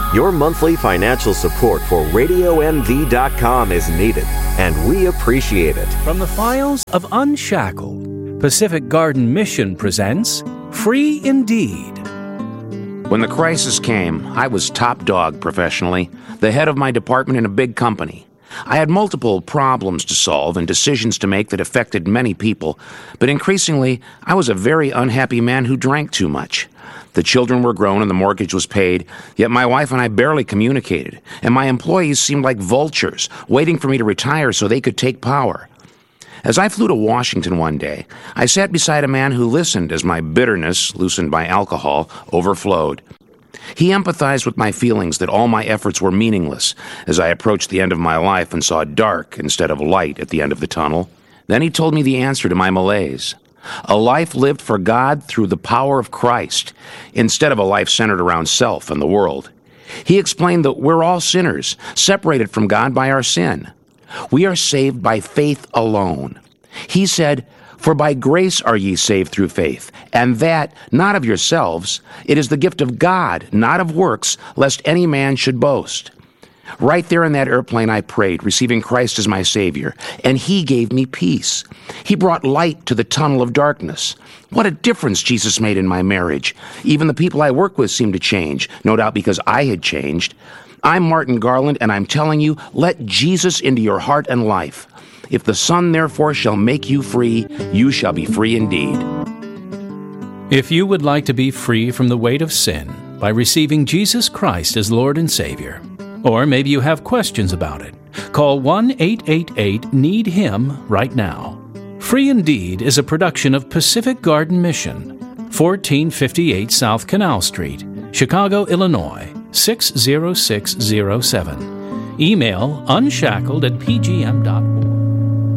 Your monthly financial support for RadioMD.com is needed, and we appreciate it. From the files of Unshackled, Pacific Garden Mission presents Free Indeed. When the crisis came, I was top dog professionally, the head of my department in a big company. I had multiple problems to solve and decisions to make that affected many people, but increasingly, I was a very unhappy man who drank too much. The children were grown and the mortgage was paid, yet my wife and I barely communicated, and my employees seemed like vultures, waiting for me to retire so they could take power. As I flew to Washington one day, I sat beside a man who listened as my bitterness, loosened by alcohol, overflowed. He empathized with my feelings that all my efforts were meaningless as I approached the end of my life and saw dark instead of light at the end of the tunnel. Then he told me the answer to my malaise. A life lived for God through the power of Christ, instead of a life centered around self and the world. He explained that we're all sinners, separated from God by our sin. We are saved by faith alone. He said, "For by grace are ye saved through faith, and that not of yourselves. It is the gift of God, not of works, lest any man should boast." Right there in that airplane I prayed, receiving Christ as my Savior, and He gave me peace. He brought light to the tunnel of darkness. What a difference Jesus made in my marriage. Even the people I work with seemed to change, no doubt because I had changed. I'm Martin Garland, and I'm telling you, let Jesus into your heart and life. If the Son therefore shall make you free, you shall be free indeed. If you would like to be free from the weight of sin by receiving Jesus Christ as Lord and Savior, or maybe you have questions about it, call 1-888-NEED-HIM right now. Free Indeed is a production of Pacific Garden Mission, 1458 South Canal Street, Chicago, Illinois, 60607. Email unshackled@pgm.org.